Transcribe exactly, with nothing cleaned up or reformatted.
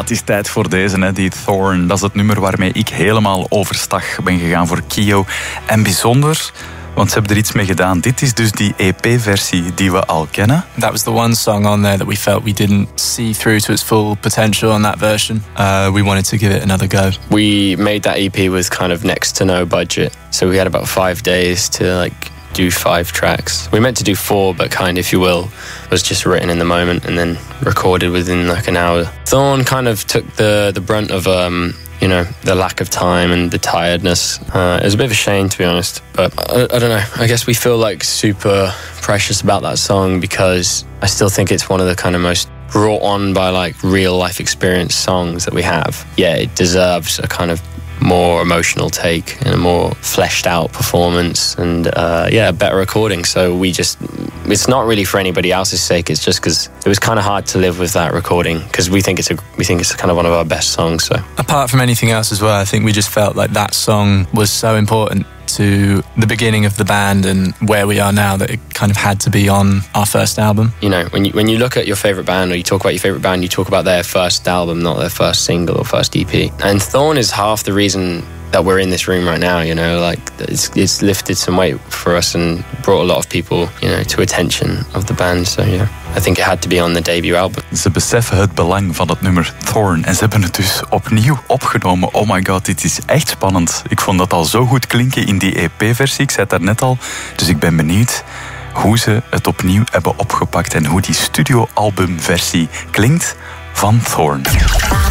het is tijd voor deze, hè, die Thorn. Dat is het nummer waarmee ik helemaal overstag ben gegaan voor Kio. En bijzonder, want ze hebben er iets mee gedaan. Dit is dus die E P-versie die we al kennen. That was the one song on there that we felt we didn't see through to its full potential on that version. Uh, we wanted to give it another go. We made that E P with kind of next to no budget. So we had about five days to like do five tracks. We meant to do four, but kind, if you will, was just written in the moment and then recorded within like an hour. Thorn kind of took the the brunt of um, you know, the lack of time and the tiredness. Uh, it was a bit of a shame, to be honest. But I, I don't know. I guess we feel like super precious about that song because I still think it's one of the kind of most brought on by like real life experience songs that we have. Yeah, it deserves a kind of more emotional take and a more fleshed out performance and uh, yeah, a better recording. So we just, it's not really for anybody else's sake. It's just because it was kind of hard to live with that recording because we think it's a we think it's kind of one of our best songs. So apart from anything else as well, I think we just felt like that song was so important to the beginning of the band and where we are now that it kind of had to be on our first album. You know, when you when you look at your favorite band or you talk about your favorite band, you talk about their first album, not their first single or first E P. And Thorn is half the reason that we're in this room right now, you know, like it's it's lifted some weight for us and brought a lot of people, you know, to attention of the band. So yeah, I think it had to be on the debut album. Ze beseffen het belang van het nummer Thorn en ze hebben het dus opnieuw opgenomen. Oh my god, dit is echt spannend. Ik vond dat al zo goed klinken in die E P-versie, ik zei het daarnet al. Dus ik ben benieuwd hoe ze het opnieuw hebben opgepakt en hoe die studioalbumversie klinkt van Thorn.